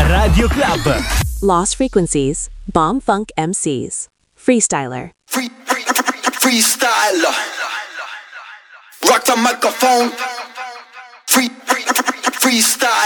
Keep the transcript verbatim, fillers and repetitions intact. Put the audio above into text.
Radio Club. Lost Frequencies, Bomb Funk M Cs, Freestyler. Free, free, free, freestyler. Rock the microphone. Free, free, freestyle.